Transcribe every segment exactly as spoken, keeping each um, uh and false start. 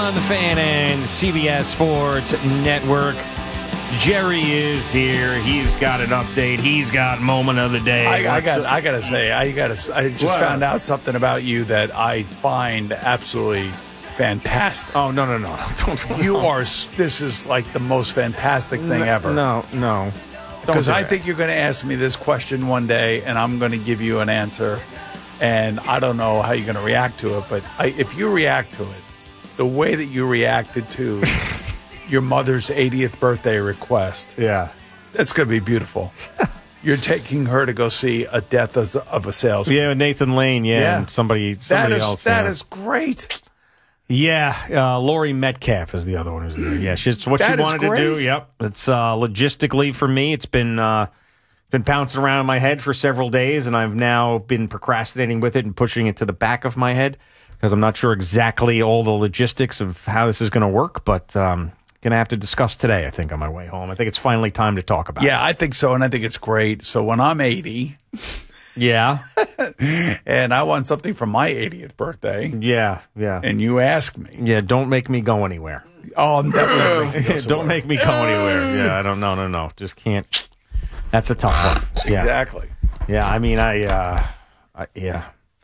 on the Fan and C B S Sports Network. Jerry is here. He's got an update. He's got moment of the day. I, I got. I got to say. I got to. I just what? found out something about you that I find absolutely fantastic. Oh no no no! Don't, you are. This is like the most fantastic thing no, ever. No no. Because I it. think you're going to ask me this question one day, and I'm going to give you an answer, and I don't know how you're going to react to it. But I, if you react to it, the way that you reacted to your mother's eightieth birthday request, yeah, that's going to be beautiful. You're taking her to go see A Death of, of a Salesman. Yeah, Nathan Lane. Yeah, yeah. and somebody somebody that is, else. That yeah. is great. Yeah, uh, Laurie Metcalf is the other one who's there. Yeah, she's what that she wanted to do. Yep, it's uh, logistically for me. It's been uh, been bouncing around in my head for several days, and I've now been procrastinating with it and pushing it to the back of my head because I'm not sure exactly all the logistics of how this is going to work. But um, going to have to discuss today. I think on my way home. I think it's finally time to talk about. Yeah, it. I think so, and I think it's great. So when I'm eighty. Yeah. And I want something for my eightieth birthday. Yeah, yeah. And you ask me. Yeah, don't make me go anywhere. Oh, I'm definitely go Don't make me go anywhere. Yeah, I don't know, no, no. Just can't. That's a tough one. Yeah. Exactly. Yeah, I mean, I, uh, I yeah.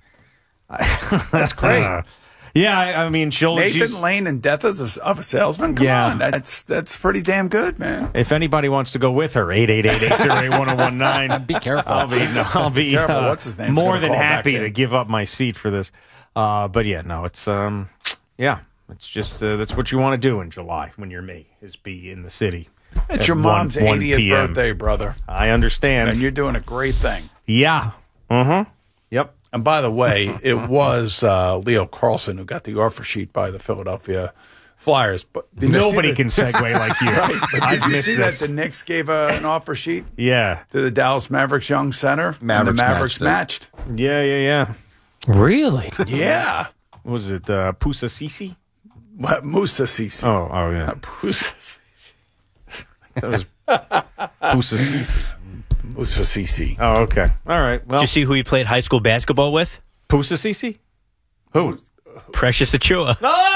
That's great. Uh, yeah, I, I mean, she'll. Nathan Lane and Death of a, of a Salesman? Come yeah. on. That's that's pretty damn good, man. If anybody wants to go with her, eight eight eight, eight zero eight, one zero one nine. Be careful. I'll be, no, I'll be, be careful. Uh, What's his name? more than happy to give up my seat for this. Uh, but yeah, no, it's, um, yeah, it's just, uh, that's what you want to do in July when you're me, is be in the city. It's your mom's one, eightieth one p.m. birthday, brother. I understand. And you're doing a great thing. Yeah. Uh-huh. Yep. And by the way, it was uh, Leo Carlson who got the offer sheet by the Philadelphia Flyers. But nobody can segue like you. Right, but I've did you missed see this. that the Knicks gave a, an offer sheet? Yeah. To the Dallas Mavericks young center? Mavericks and the Mavericks matched matched. Yeah, yeah, yeah. Really? Yeah. What was it uh, Pusa Sisi? What, Musa Sisi. Oh, oh yeah. Not Pusa Sisi. That was Pusa Sisi. Musa Sisi. Oh, okay. All right. Well, Did you see who he played high school basketball with? Pusa Sisi? Who? Precious Achua.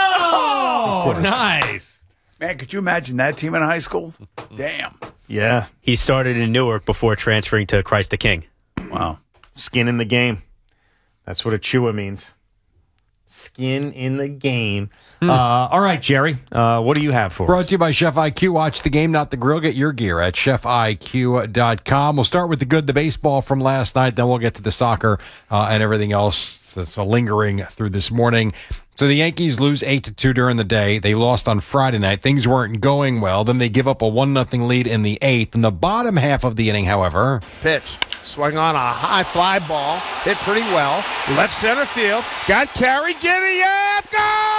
Oh, nice. Man, could you imagine that team in high school? Damn. Yeah. He started in Newark before transferring to Christ the King. Wow. Skin in the game. That's what Achua means. Skin in the game. Uh, all right, Jerry. Uh, what do you have for Brought us? to you by Chef I Q. Watch the game, not the grill. Get your gear at chef I Q dot com. We'll start with the good, the baseball from last night. Then we'll get to the soccer uh, and everything else that's uh, lingering through this morning. So the Yankees lose eight to two during the day. They lost on Friday night. Things weren't going well. Then they give up a one nothing lead in the eighth. In the bottom half of the inning, however. Pitch. Swung on a high fly ball. Hit pretty well. Left center field. Got carry. Giddy up.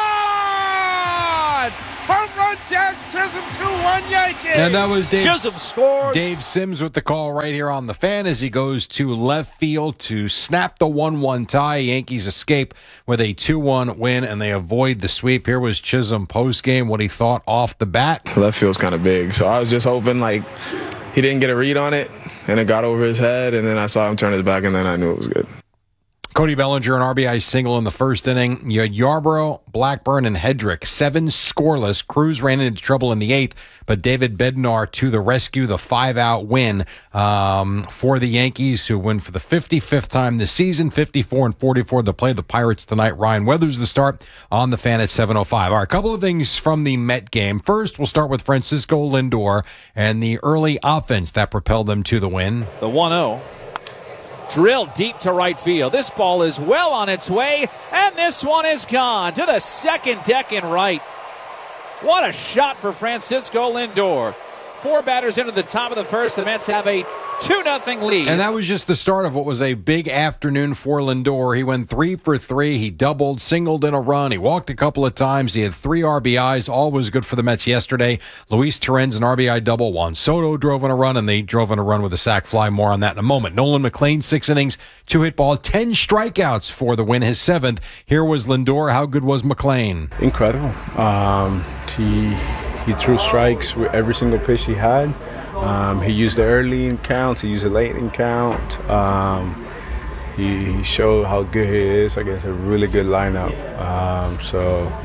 Gone! Home run, Jazz Chisholm, two one Yankees. And that was Dave, Chisholm scores. Dave Sims with the call right here on the Fan as he goes to left field to snap the one one tie. Yankees escape with a two one win, and they avoid the sweep. Here was Chisholm postgame, what he thought off the bat. Left field's kind of big, so I was just hoping, like, he didn't get a read on it, and it got over his head, and then I saw him turn his back, and then I knew it was good. Cody Bellinger, an R B I single in the first inning. You had Yarbrough, Blackburn, and Hedrick, seven scoreless. Cruz ran into trouble in the eighth, but David Bednar to the rescue, the five-out win um, for the Yankees, who win for the fifty-fifth time this season, fifty-four and forty-four. They'll play the Pirates tonight. Ryan Weathers the start on the Fan at seven oh five. All right, a couple of things from the Met game. First, we'll start with Francisco Lindor and the early offense that propelled them to the win. The one oh. Drilled deep to right field. This ball is well on its way, and this one is gone to the second deck in right. What a shot for Francisco Lindor. Four batters into the top of the first. The Mets have a two nothing lead. And that was just the start of what was a big afternoon for Lindor. He went three for three. He doubled, singled in a run. He walked a couple of times. He had three R B Is. All was good for the Mets yesterday. Luis Torrens, an R B I double. Juan Soto drove in a run, and they drove in a run with a sac fly. More on that in a moment. Nolan McLean, six innings, two hit ball, ten strikeouts for the win, his seventh. Here was Lindor. How good was McLean? Incredible. Um, he... He threw strikes with every single pitch he had. Um, he used the early in counts. He used the late in count. Um, he, he showed how good he is against a really good lineup. Um, so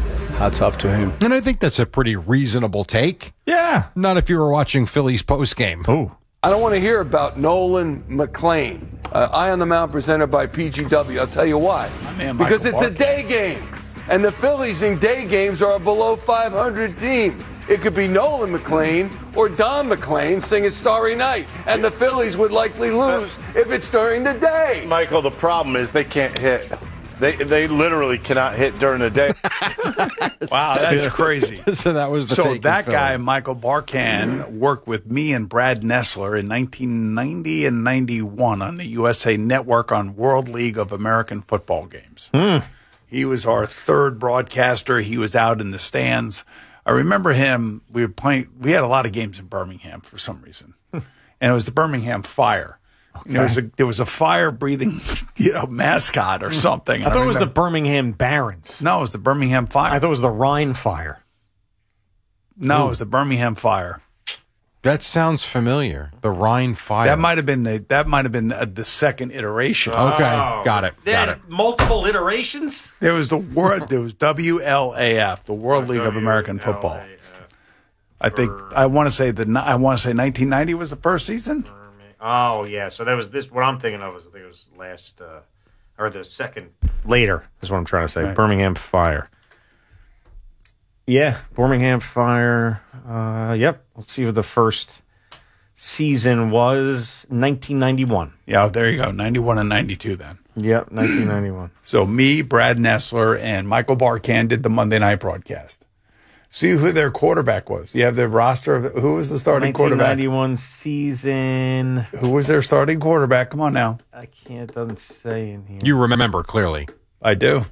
hats off to him. And I think that's a pretty reasonable take. Yeah. Not if you were watching Phillies postgame. Oh. I don't want to hear about Nolan McLean. Uh, Eye on the Mound presented by P G W. I'll tell you why. man, because Michael it's a Barkey. day game. And the Phillies in day games are a below five hundred team. It could be Nolan McLean or Don McLean singing Starry Night. And the Phillies would likely lose if it's during the day. Michael, the problem is they can't hit. They they literally cannot hit during the day. Wow, that's crazy. So that was the So take in that Philly. guy, Michael Barkan, worked with me and Brad Nessler in nineteen ninety and ninety-one on the U S A Network on World League of American Football games. He was our third broadcaster. He was out in the stands. I remember him. We were playing. We had a lot of games in Birmingham for some reason, and it was the Birmingham Fire. Okay. There was a there was a fire-breathing, you know, mascot or something. I thought I it was the remember. Birmingham Barons. No, it was the Birmingham Fire. I thought it was the Rhine Fire. No, Ooh. it was the Birmingham Fire. That sounds familiar. The Rhine Fire. That might have been the that might have been uh, the second iteration. Okay, Oh. got it. They Got had it. multiple iterations? There was the word. There was W L A F, the World League of American Football. I think I want to say the I want to say nineteen ninety was the first season. Oh, yeah. So that was this. What I'm thinking of is I think it was last, uh, or the second later, is what I'm trying to say. Right. Birmingham Fire. Yeah, Birmingham Fire. Uh, yep. Let's see what the first season was. nineteen ninety-one. Yeah, there you go. ninety-one and ninety-two then. Yep, nineteen ninety-one. So me, Brad Nessler, and Michael Barkan did the Monday night broadcast. See who their quarterback was. You have their roster of who was the starting quarterback. nineteen ninety-one season. Who was their starting quarterback? Come on now. I can't. It doesn't say in here. You remember clearly. I do.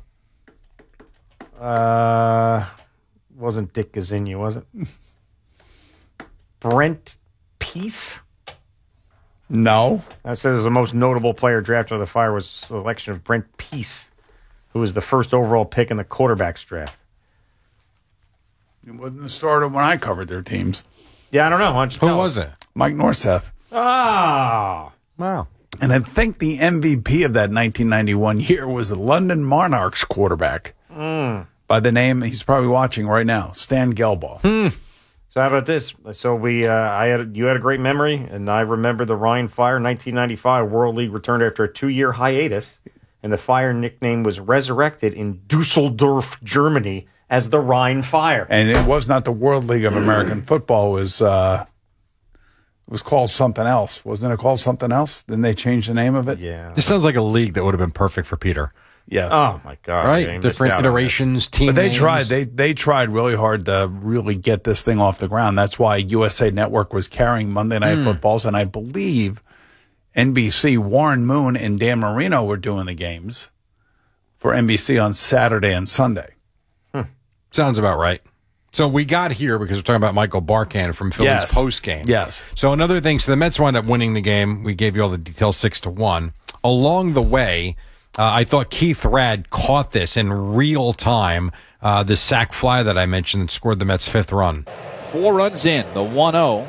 Uh, wasn't Dick Gazzini, was it? Brent Peace? No. That says the most notable player drafted by the Fire was selection of Brent Peace, who was the first overall pick in the quarterbacks draft. It wasn't the starter when I covered their teams. Yeah, I don't know. Why don't you Who tell was us? it? Mike Norseth. Ah, Wow. And I think the M V P of that nineteen ninety-one year was the London Monarchs quarterback mm. by the name, he's probably watching right now, Stan Gelbaugh. Hmm. So how about this? So we, uh, I had, you had a great memory, and I remember the Rhine Fire, nineteen ninety-five World League returned after a two-year hiatus, and the Fire nickname was resurrected in Dusseldorf, Germany, as the Rhine Fire. And it was not the World League of American Football. It was, uh, it was called something else. Wasn't it called something else? Didn't they change the name of it? Yeah. This sounds like a league that would have been perfect for Peter. Yes. Oh my God! Right? Yeah, you missed Different out on iterations, team But they names. tried. They they tried really hard to really get this thing off the ground. That's why U S A Network was carrying Monday Night Mm. Footballs, and I believe N B C, Warren Moon and Dan Marino were doing the games for N B C on Saturday and Sunday. Sounds about right. So we got here because we're talking about Michael Barkan from Phillies Yes. post game. Yes. So another thing, so the Mets wound up winning the game. We gave you all the details, six to one. Along the way, uh, I thought Keith Rad caught this in real time. Uh, the sac fly that I mentioned that scored the Mets' fifth run. Four runs in, the one oh.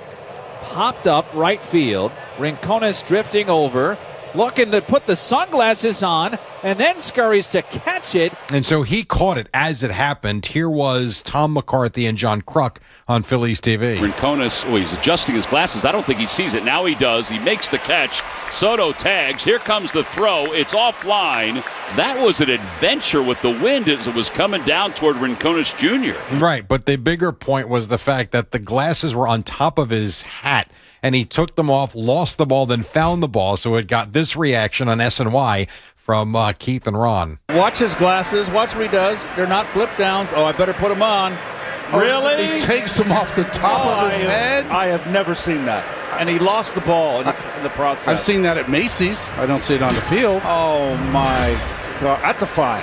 Popped up right field. Rincones drifting over, looking to put the sunglasses on, and then scurries to catch it. And so he caught it as it happened. Here was Tom McCarthy and John Kruk on Phillies T V. Rincones, oh, he's adjusting his glasses. I don't think he sees it. Now he does. He makes the catch. Soto tags. Here comes the throw. It's offline. That was an adventure with the wind as it was coming down toward Rincones Junior Right, but the bigger point was the fact that the glasses were on top of his hat, and he took them off, lost the ball, then found the ball, so it got this reaction on S N Y from uh, Keith and Ron. Watch his glasses. Watch what he does. They're not flip downs. Oh, I better put them on. Really? He takes them off the top Oh, of his I head. Have, I have never seen that. And he lost the ball in the, in the process. I've seen that at Macy's. I don't see it on the field. Oh, my God. That's a fine.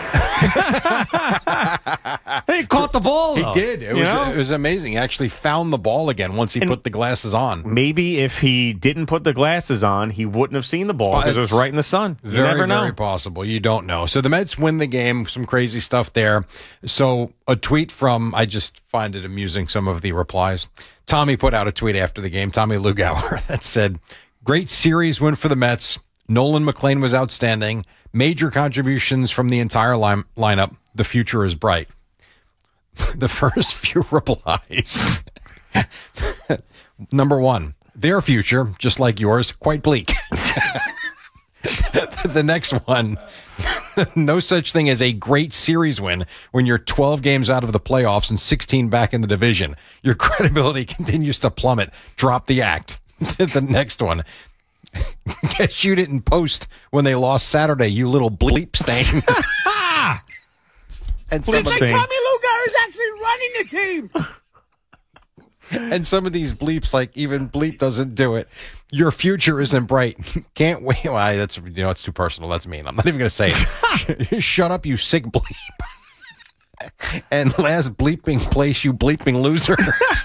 He caught the ball. He though. did. It You was know? it was amazing. He actually found the ball again once he And put the glasses on. Maybe if he didn't put the glasses on, he wouldn't have seen the ball because it was right in the sun. You Very, never know. very possible. You don't know. So the Mets win the game. Some crazy stuff there. So a tweet from, I just find it amusing, some of the replies. Tommy put out a tweet after the game, Tommy Lugauer, that said, great series win for the Mets. Nolan McLean was outstanding. Major contributions from the entire line- lineup. The future is bright. The first few replies. Number one, their future, just like yours, quite bleak. The next one, no such thing as a great series win when you're twelve games out of the playoffs and sixteen back in the division. Your credibility continues to plummet. Drop the act. The next one. Guess you didn't post when they lost Saturday, you little bleep stain. And some of Like the- Tommy Lugar is actually running the team. And some of these bleeps, like even bleep doesn't do it. Your future isn't bright. Can't wait. Well, that's, you know, it's too personal. That's mean. I'm not even going to say it. Shut up, you sick bleep. And last bleeping place, you bleeping loser.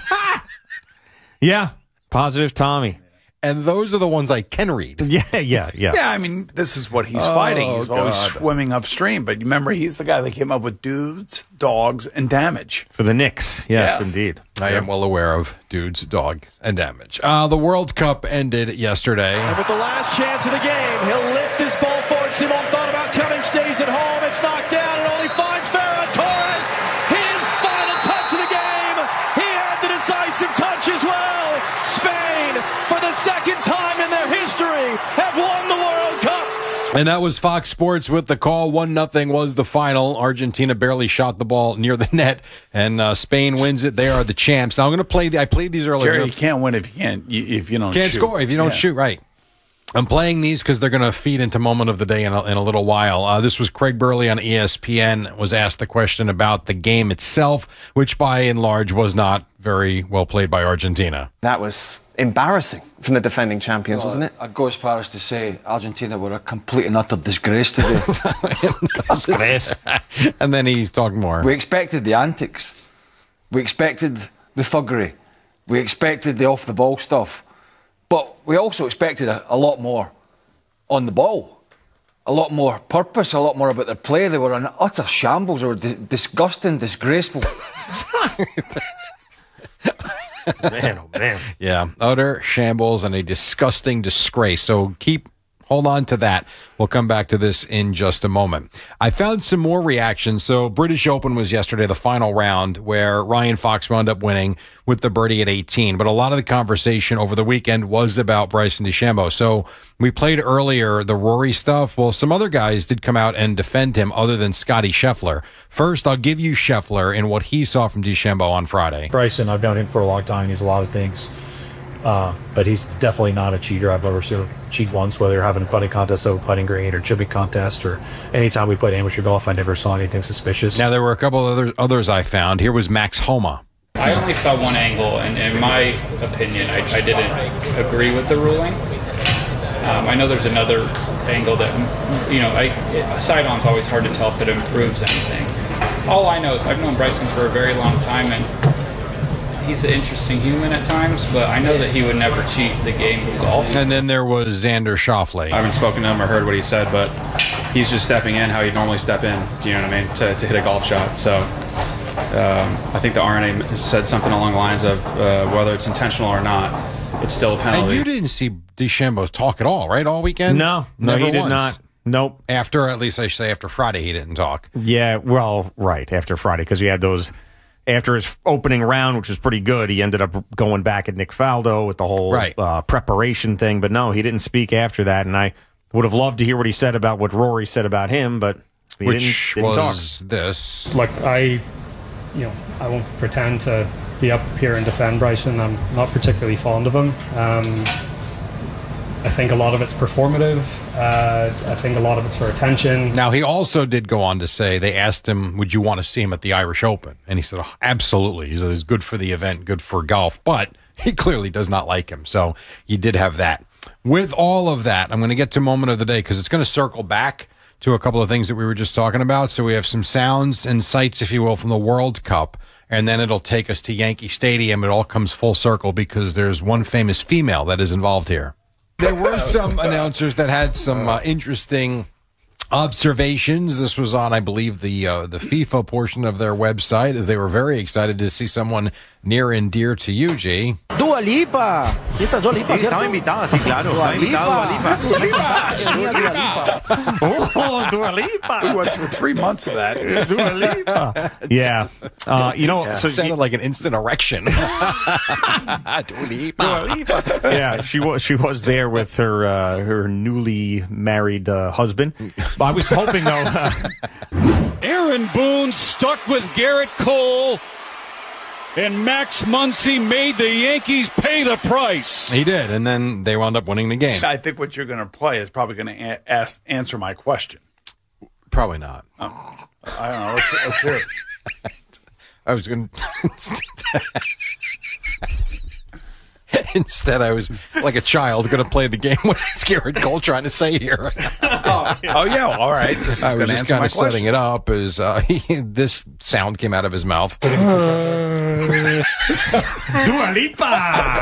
Yeah. Positive Tommy. And those are the ones I can read. Yeah, yeah, yeah. Yeah, I mean, this is what he's Oh, fighting. He's always God. swimming upstream. But remember, he's the guy that came up with dudes, dogs, and damage. For the Knicks. Yes, Yes. indeed. I am well aware of dudes, dogs, and damage. Uh, the World Cup ended yesterday. And with the last chance of the game, he'll lift this ball forward. Simon thought about coming, stays at home. It's knocked down and only finds Ferran Torres. His final touch of the game. He had the decisive touch as well. Spain, for the second time in their history, have won the World Cup. And that was Fox Sports with the call. One nothing was the final. Argentina barely shot the ball near the net, and uh, Spain wins it. They are the champs. Now I'm going to play. The, I played these earlier. Jerry, you can't win if you can't. If you don't Can't shoot. score if you don't Yeah. shoot, right. I'm playing these because they're going to feed into moment of the day in a, in a little while. Uh, this was Craig Burley on E S P N, was asked the question about the game itself, which by and large was not very well played by Argentina. That was embarrassing from the defending champions, wasn't it? I'd go as far as to say Argentina were a complete and utter disgrace today. Disgrace. And then he's talking more. We expected the antics. We expected the thuggery. We expected the off-the-ball stuff. But we also expected a, a lot more on the ball. A lot more purpose, a lot more about their play. They were an utter shambles. They were di- disgusting, disgraceful. Man, oh man. Yeah, utter shambles and a disgusting disgrace. So keep, hold on to that. We'll come back to this in just a moment. I found some more reactions. So British Open was yesterday, the final round, where Ryan Fox wound up winning with the birdie at eighteen. But a lot of the conversation over the weekend was about Bryson DeChambeau. So we played earlier the Rory stuff. Well, some other guys did come out and defend him other than Scotty Scheffler. First, I'll give you Scheffler and what he saw from DeChambeau on Friday. Bryson, I've known him for a long time. He's a lot of things. Uh, but he's definitely not a cheater. I've never seen him cheat once, whether you're having a putting contest, over putting green, or chipping contest, or anytime we played amateur golf, I never saw anything suspicious. Now, there were a couple of others, others I found. Here was Max Homa. I only saw one angle, and in my opinion, I, I didn't agree with the ruling. Um, I know there's another angle that, you know, I, it, side-on's always hard to tell if it improves anything. All I know is I've known Bryson for a very long time, and he's an interesting human at times, but I know that he would never cheat the game of golf. And then there was Xander Schauffele. I haven't spoken to him or heard what he said, but he's just stepping in how he'd normally step in, you know what I mean, to, to hit a golf shot. So um, I think the R N A said something along the lines of uh, whether it's intentional or not, it's still a penalty. And you didn't see DeChambeau talk at all, right, all weekend? No, no, Never he did once. not. Nope. After, at least I should say after Friday, he didn't talk. Yeah, well, right, after Friday, because he had those, after his opening round, which was pretty good, he ended up going back at Nick Faldo with the whole Right. uh, preparation thing. But no, he didn't speak after that, and I would have loved to hear what he said about what Rory said about him, but he Which didn't, didn't was talk. this. Look, I, you know, I won't pretend to be up here and defend Bryson. I'm not particularly fond of him. Um, I think a lot of it's performative. Uh, I think a lot of it's for attention. Now, he also did go on to say, they asked him, would you want to see him at the Irish Open? And he said, oh, absolutely. He said, it's good for the event, good for golf. But he clearly does not like him. So you did have that. With all of that, I'm going to get to moment of the day because it's going to circle back to a couple of things that we were just talking about. So we have some sounds and sights, if you will, from the World Cup. And then it'll take us to Yankee Stadium. It all comes full circle because there's one famous female that is involved here. There were some announcers that had some uh, interesting Observations. This was on, I believe, the uh, the FIFA portion of their website, as they were very excited to see someone near and dear to you, G. Dua Lipa. ¿Sí está Dua Lipa? Sí, estaba invitada, sí, claro. Estaba invitada Dua Lipa. Oh, Dua Lipa. We went through three months of that. Dua Lipa. Yeah. Uh, you know, Yeah. so It sounded like an instant erection. Dua Lipa. Dua Lipa. Yeah, she was she was there with her uh, her newly married uh, husband. But I was hoping though. Uh, Aaron Boone stuck with Garrett Cole, and Max Muncy made the Yankees pay the price. He did, and then they wound up winning the game. I think what you're going to play is probably going to a- ask, answer my question. Probably not. Um, I don't know. Let's, let's hear it. I was going to... Instead, I was like a child going to play the game. What is Garrett Cole trying to say here? Oh, yeah. All right. This is I was going to just answer kind my of setting question. it up as uh, this sound came out of his mouth. Dua Lipa.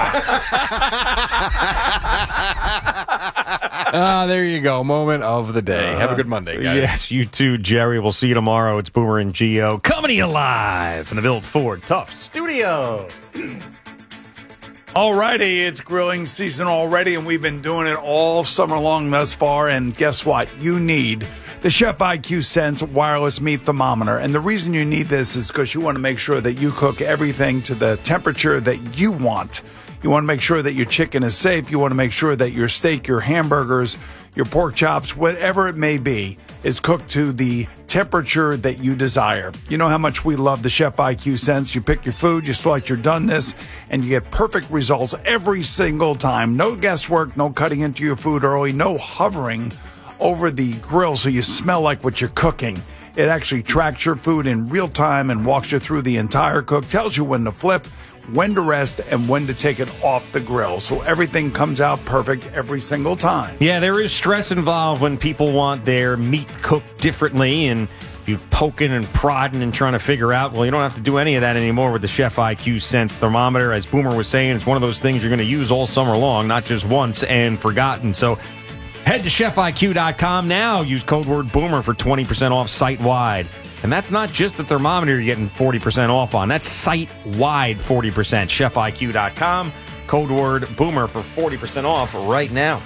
Ah, there you go. Moment of the day. Have a good Monday, guys. Yes, you too, Jerry. We'll see you tomorrow. It's Boomer and Geo coming to you live from the Built Ford Tough Studio. All righty, it's grilling season already, and we've been doing it all summer long thus far. And guess what? You need the Chef I Q Sense wireless meat thermometer. And the reason you need this is because you want to make sure that you cook everything to the temperature that you want. You want to make sure that your chicken is safe. You want to make sure that your steak, your hamburgers, your pork chops, whatever it may be, is cooked to the temperature that you desire. You know how much we love the Chef I Q Sense. You pick your food, you select your doneness, and you get perfect results every single time. No guesswork, no cutting into your food early, no hovering over the grill so you smell like what you're cooking. It actually tracks your food in real time and walks you through the entire cook, tells you when to flip, when to rest, and when to take it off the grill. So everything comes out perfect every single time. Yeah, there is stress involved when people want their meat cooked differently, and you poking and prodding and trying to figure out, well, you don't have to do any of that anymore with the Chef I Q Sense thermometer. As Boomer was saying, it's one of those things you're going to use all summer long, not just once and forgotten. So head to chef I Q dot com now. Use code word Boomer for twenty percent off site-wide. And that's not just the thermometer you're getting forty percent off on. That's site-wide forty percent. chef I Q dot com. Code word Boomer for forty percent off right now.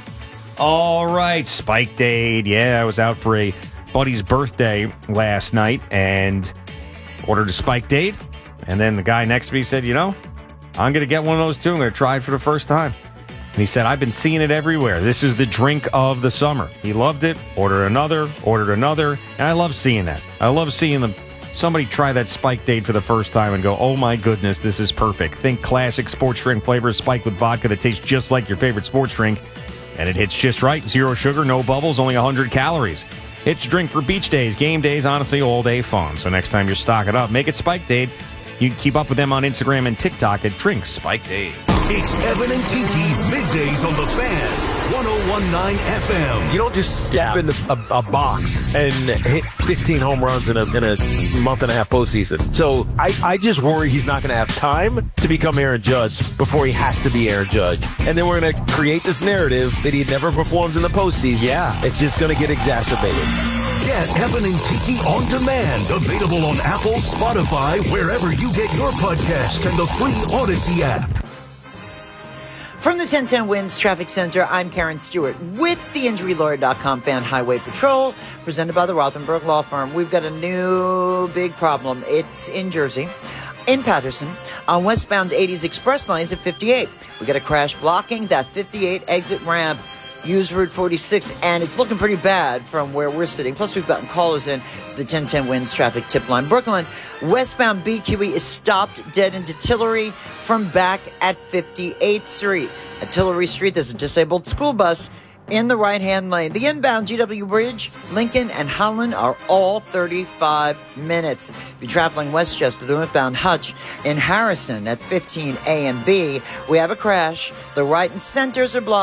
All right, Spike Dade. Yeah, I was out for a buddy's birthday last night and ordered a Spike Dade. And then the guy next to me said, you know, I'm going to get one of those too. I'm going to try it for the first time. And he said, I've been seeing it everywhere. This is the drink of the summer. He loved it, ordered another, ordered another. And I love seeing that. I love seeing them. Somebody try that Spike Date for the first time and go, oh my goodness, this is perfect. Think classic sports drink flavors spiked with vodka that tastes just like your favorite sports drink. And it hits just right. Zero sugar, no bubbles, only one hundred calories. It's a drink for beach days, game days, honestly, all day fun. So next time you're stocking up, make it Spike Date. You can keep up with them on Instagram and TikTok at Drink Spike Date. It's Evan and Tiki, middays on the Fan, one oh one point nine F M. You don't just step in the, a, a box and hit fifteen home runs in a, in a month and a half postseason. So I, I just worry he's not going to have time to become Aaron Judge before he has to be Aaron Judge. And then we're going to create this narrative that he never performs in the postseason. Yeah. It's just going to get exacerbated. Get Evan and Tiki on demand. Available on Apple, Spotify, wherever you get your podcast, and the free Odyssey app. From the ten ten Winds Traffic Center, I'm Karen Stewart with the Injury Lawyer dot com Fan Highway Patrol, presented by the Rothenberg Law Firm. We've got a new big problem. It's in Jersey, in Patterson, on westbound eighties express lanes at fifty-eight. We got a crash blocking that fifty-eight exit ramp. Use Route forty-six, and it's looking pretty bad from where we're sitting. Plus, we've gotten callers in to the ten ten Winds traffic tip line. Brooklyn, westbound B Q E is stopped dead into Tillery from back at fifty-eighth Street. At Tillery Street, there's a disabled school bus in the right-hand lane. The inbound G W Bridge, Lincoln, and Holland are all thirty-five minutes. If you're traveling Westchester, the northbound Hutch in Harrison at fifteen A and B, we have a crash. The right and centers are blocked.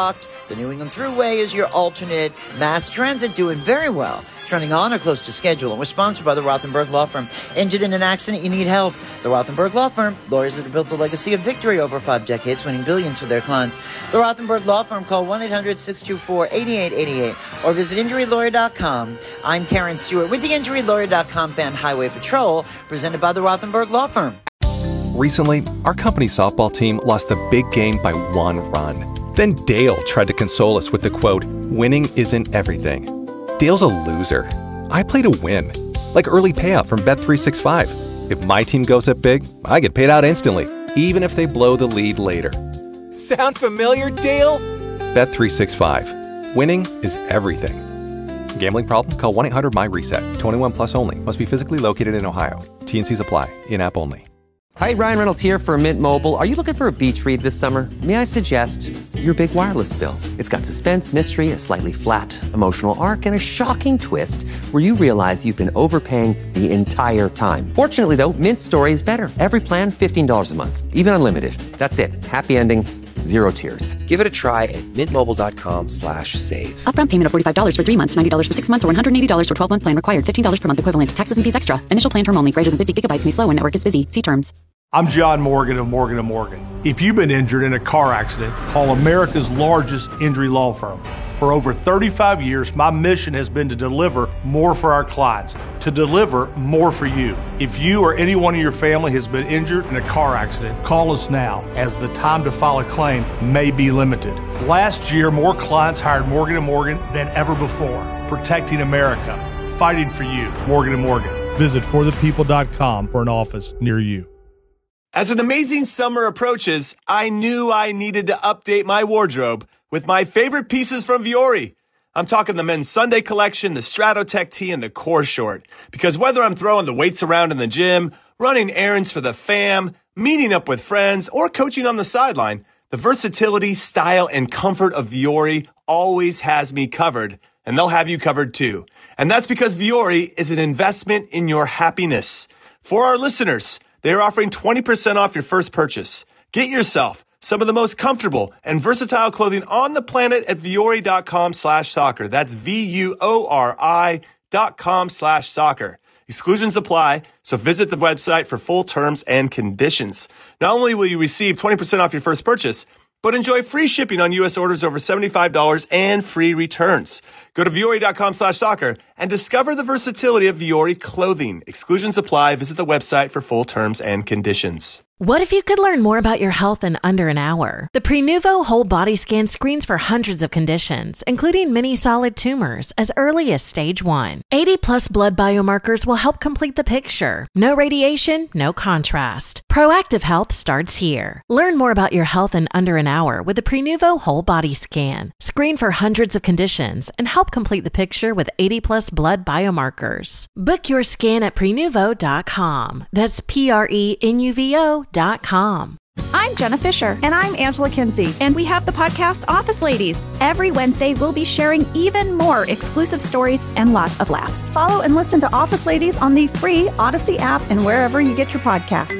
The New England Thruway is your alternate mass transit, doing very well. Trending on or close to schedule, and we're sponsored by the Rothenberg Law Firm. Injured in an accident, you need help. The Rothenberg Law Firm, lawyers that have built a legacy of victory over five decades, winning billions for their clients. The Rothenberg Law Firm, call one eight hundred six two four eight eight eight eight or visit injury lawyer dot com. I'm Karen Stewart with the injury lawyer dot com Fan Highway Patrol, presented by the Rothenberg Law Firm. Recently, our company's softball team lost a big game by one run. Then Dale tried to console us with the quote, "Winning isn't everything." Dale's a loser. I play to win. Like early payout from Bet three sixty-five. If my team goes up big, I get paid out instantly, even if they blow the lead later. Sound familiar, Dale? Bet three sixty-five. Winning is everything. Gambling problem? Call one eight hundred my reset. twenty-one plus only. Must be physically located in Ohio. T and C's apply. In-app only. Hi, Ryan Reynolds here for Mint Mobile. Are you looking for a beach read this summer? May I suggest your big wireless bill? It's got suspense, mystery, a slightly flat, emotional arc, and a shocking twist where you realize you've been overpaying the entire time. Fortunately, though, Mint's story is better. Every plan, fifteen dollars a month. Even unlimited. That's it. Happy ending. Zero tears. Give it a try at mintmobile.com slash save. Upfront payment of forty-five dollars for three months, ninety dollars for six months, or one hundred eighty dollars for twelve-month plan required. fifteen dollars per month equivalent. Taxes and fees extra. Initial plan term only. Greater than fifty gigabytes may slow when network is busy. See terms. I'm John Morgan of Morgan and Morgan. If you've been injured in a car accident, call America's largest injury law firm. For over thirty-five years, my mission has been to deliver more for our clients, to deliver more for you. If you or anyone in your family has been injured in a car accident, call us now, as the time to file a claim may be limited. Last year, more clients hired Morgan and Morgan than ever before, protecting America, fighting for you. Morgan and Morgan. Visit for the people dot com for an office near you. As an amazing summer approaches, I knew I needed to update my wardrobe with my favorite pieces from Vuori. I'm talking the men's Sunday collection, the Stratotech tee, and the core short. Because whether I'm throwing the weights around in the gym, running errands for the fam, meeting up with friends, or coaching on the sideline, the versatility, style, and comfort of Vuori always has me covered, and they'll have you covered too. And that's because Vuori is an investment in your happiness. For our listeners, they are offering twenty percent off your first purchase. Get yourself some of the most comfortable and versatile clothing on the planet at Vuori.com slash soccer. That's V-U-O-R-I dot com slash soccer. Exclusions apply, so visit the website for full terms and conditions. Not only will you receive twenty percent off your first purchase, but enjoy free shipping on U S orders over seventy-five dollars and free returns. Go to Vuori.com slash soccer and discover the versatility of Vuori clothing. Exclusions apply. Visit the website for full terms and conditions. What if you could learn more about your health in under an hour? The Prenuvo Whole Body Scan screens for hundreds of conditions, including many solid tumors, as early as stage one. eighty plus blood biomarkers will help complete the picture. No radiation, no contrast. Proactive health starts here. Learn more about your health in under an hour with the Prenuvo Whole Body Scan. Screen for hundreds of conditions and help complete the picture with eighty plus blood biomarkers. Book your scan at prenuvo dot com. That's P R E N U V O dot com. I'm Jenna Fisher. And I'm Angela Kinsey. And we have the podcast Office Ladies. Every Wednesday, we'll be sharing even more exclusive stories and lots of laughs. Follow and listen to Office Ladies on the free Odyssey app and wherever you get your podcasts.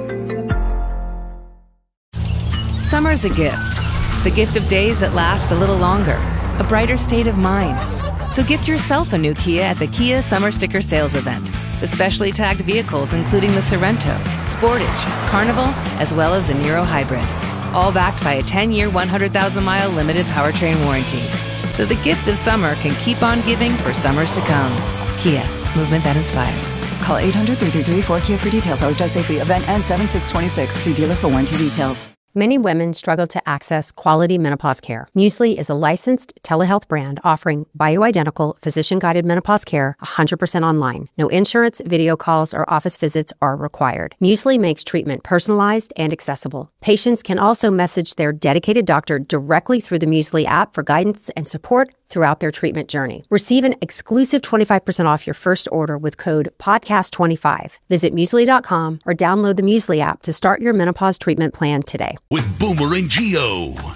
Summer's a gift. The gift of days that last a little longer. A brighter state of mind. So gift yourself a new Kia at the Kia Summer Sticker Sales Event. The specially tagged vehicles including the Sorrento, Sportage, Carnival, as well as the Niro Hybrid. All backed by a ten-year, one hundred thousand mile limited powertrain warranty. So the gift of summer can keep on giving for summers to come. Kia, movement that inspires. Call eight hundred, three three three, four Kia for details. Always drive safely. Event ends seven six twenty-six. See dealer for warranty details. Many women struggle to access quality menopause care. Muesli is a licensed telehealth brand offering bioidentical, physician-guided menopause care one hundred percent online. No insurance, video calls, or office visits are required. Muesli makes treatment personalized and accessible. Patients can also message their dedicated doctor directly through the Muesli app for guidance and support throughout their treatment journey. Receive an exclusive twenty-five percent off your first order with code podcast twenty-five. Visit muesli dot com or download the Muesli app to start your menopause treatment plan today. With Boomer and Geo.